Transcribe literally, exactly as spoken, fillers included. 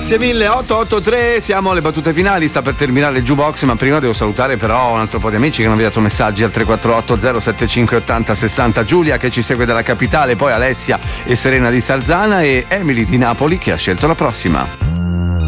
Grazie mille. otto otto tre, siamo alle battute finali, sta per terminare il jukebox, ma prima devo salutare però un altro po' di amici che hanno inviato messaggi al tre quattro otto zero sette cinque otto zero sei zero. Giulia che ci segue dalla capitale, poi Alessia e Serena di Sarzana e Emily di Napoli che ha scelto la prossima.